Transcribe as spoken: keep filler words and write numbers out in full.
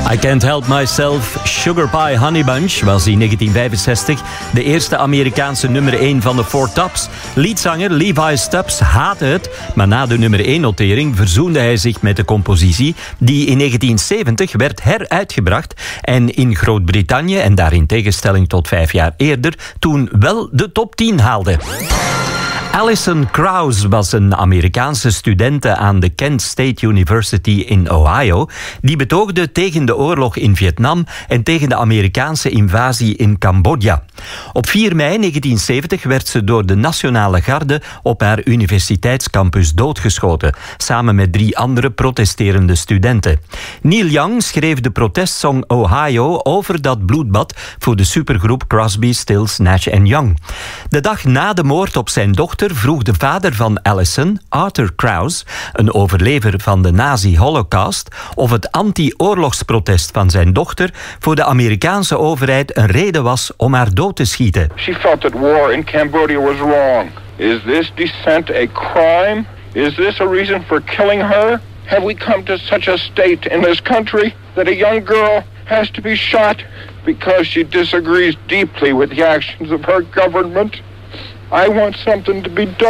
I Can't Help Myself, Sugar Pie Honey Bunch was in negentien vijfenzestig de eerste Amerikaanse nummer één van de Four Tops. Leadzanger Levi Stubbs haatte het, maar na de nummer één notering verzoende hij zich met de compositie die in negentien zeventig werd heruitgebracht en in Groot-Brittannië, en daar in tegenstelling tot vijf jaar eerder, toen wel de top tien haalde. Alison Krauss was een Amerikaanse studente aan de Kent State University in Ohio die betoogde tegen de oorlog in Vietnam en tegen de Amerikaanse invasie in Cambodja. Op vier mei negentien zeventig werd ze door de Nationale Garde op haar universiteitscampus doodgeschoten, samen met drie andere protesterende studenten. Neil Young schreef de protestsong Ohio over dat bloedbad voor de supergroep Crosby, Stills, Nash en Young. De dag na de moord op zijn dochter vroeg de vader van Alison, Arthur Krauss, een overlever van de nazi-holocaust, of het anti-oorlogsprotest van zijn dochter voor de Amerikaanse overheid een reden was om haar dood te schieten. She felt that war in Cambodia was wrong. Is this dissent a crime? Is this a reason for killing her? Have we come to such a state in this country that a young girl has to be shot because she disagrees deeply with the actions of her government? I want something to be done.